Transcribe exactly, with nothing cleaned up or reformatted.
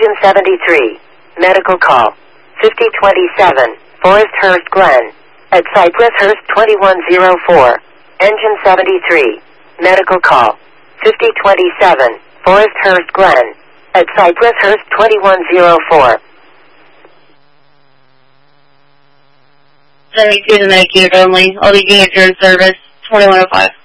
Engine seventy-three, medical call. fifty twenty-seven, Foresthurst Glen. At Cypresshurst twenty-one oh four. Engine seventy-three, medical call. fifty twenty-seven, Foresthurst Glen. At Cypresshurst twenty-one oh four. seventy-two to Medicaid only. I'll be getting your service twenty-one oh five.